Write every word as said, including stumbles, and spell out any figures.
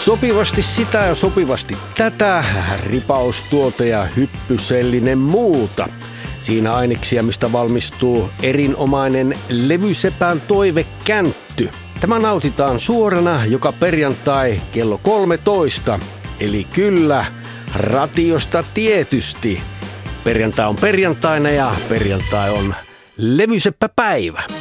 Sopivasti sitä ja sopivasti tätä, ripaustuote ja hyppysellinen muuta. Siinä aineksia, mistä valmistuu erinomainen levysepän toivekäntty. Tämä nautitaan suorana joka perjantai kello kolmetoista. Eli kyllä, ratiosta tietysti. Perjantai on perjantaina ja perjantai on levyseppäpäivä.